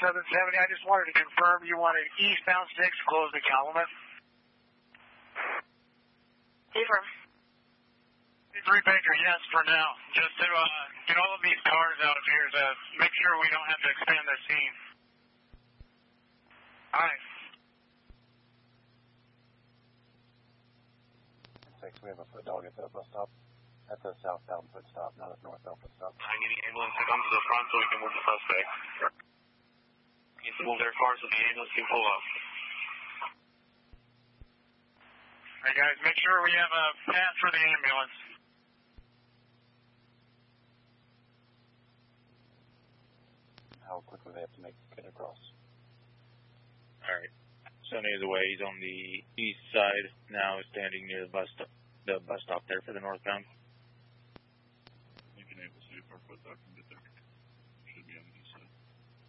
770. I just wanted to confirm you wanted eastbound 6 close to Calumet. Confirm. 3 Baker, yes, for now. Just to get all of these cars out of here to make sure we don't have to expand the scene. All right. 6, we have a foot dog at the bus stop. At the southbound foot stop, not a northbound foot stop. I need the ambulance to come to the front so we can move the suspect. Needs to move their car so the ambulance can pull up. All right, guys, make sure we have a path for the ambulance. How quickly they have to get across. All right. Send either way. He's on the east side now, standing near the bus stop there for the northbound. You can able to see if our foot dog can